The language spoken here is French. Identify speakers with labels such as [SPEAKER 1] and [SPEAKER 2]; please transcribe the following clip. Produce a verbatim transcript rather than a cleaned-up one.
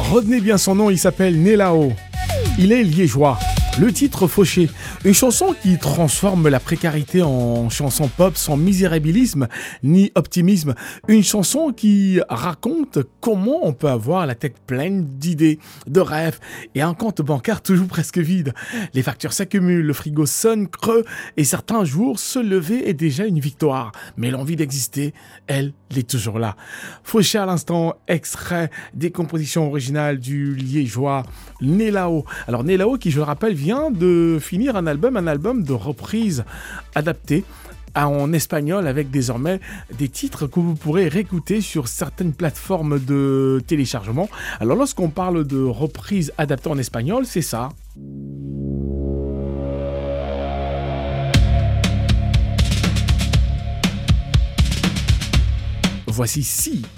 [SPEAKER 1] Retenez bien son nom, il s'appelle Nélao. Il est liégeois. Le titre Fauché, une chanson qui transforme la précarité en chanson pop sans misérabilisme ni optimisme. Une chanson qui raconte comment on peut avoir la tête pleine d'idées, de rêves et un compte bancaire toujours presque vide. Les factures s'accumulent, le frigo sonne creux et certains jours, se lever est déjà une victoire. Mais l'envie d'exister, elle, elle est toujours là. Fauché à l'instant, extrait des compositions originales du liégeois Nélao. Alors Nélao qui, je le rappelle, vient de finir un album, un album de reprises adaptées en espagnol avec désormais des titres que vous pourrez réécouter sur certaines plateformes de téléchargement. Alors lorsqu'on parle de reprises adaptées en espagnol, c'est ça. Voici Si.